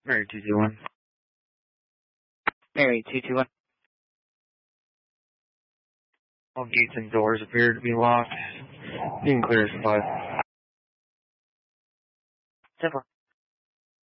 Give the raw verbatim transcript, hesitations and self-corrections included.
Mary two two one. Mary two two one. All gates and doors appear to be locked. You can clear as five. ten four.